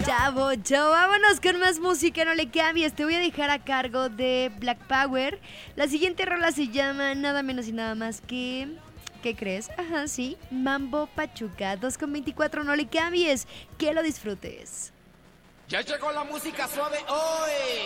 Chavo, chavo, vámonos con más música, no le cambies. Te voy a dejar a cargo de Black Power. La siguiente rola se llama nada menos y nada más que... ¿Qué crees? Ajá, sí, Mambo Pachuca 2:24, no le cambies. Que lo disfrutes. Ya llegó la música suave hoy.